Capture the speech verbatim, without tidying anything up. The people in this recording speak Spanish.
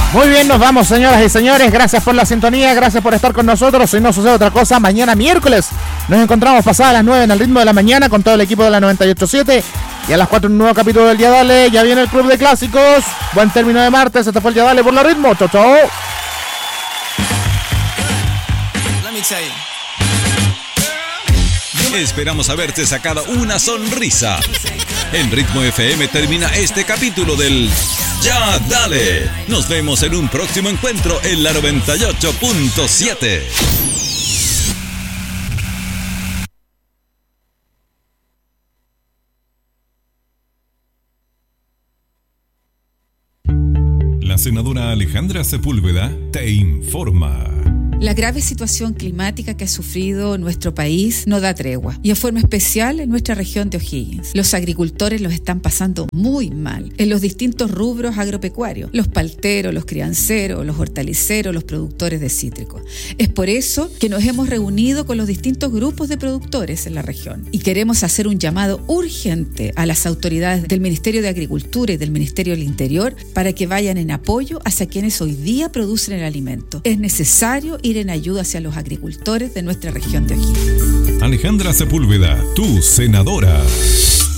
Muy bien, nos vamos, señoras y señores. Gracias por la sintonía, gracias por estar con nosotros. Si no sucede otra cosa, mañana miércoles nos encontramos pasadas las nueve en el ritmo de la mañana con todo el equipo de la noventa y ocho punto siete. Y a las cuatro un nuevo capítulo del Día Dale. Ya viene el Club de Clásicos. Buen término de martes. Este fue el Día Dale por la ritmo. Chau, chau. Esperamos haberte sacado una sonrisa. En Ritmo F M termina este capítulo del Ya Dale. Nos vemos en un próximo encuentro en la noventa y ocho punto siete. La senadora Alejandra Sepúlveda te informa. La grave situación climática que ha sufrido nuestro país no da tregua, y en forma especial en nuestra región de O'Higgins. Los agricultores los están pasando muy mal en los distintos rubros agropecuarios, los palteros, los crianceros, los hortaliceros, los productores de cítricos. Es por eso que nos hemos reunido con los distintos grupos de productores en la región y queremos hacer un llamado urgente a las autoridades del Ministerio de Agricultura y del Ministerio del Interior para que vayan en apoyo hacia quienes hoy día producen el alimento. Es necesario ir en ayuda hacia los agricultores de nuestra región de O'Higgins. Alejandra Sepúlveda, tu senadora.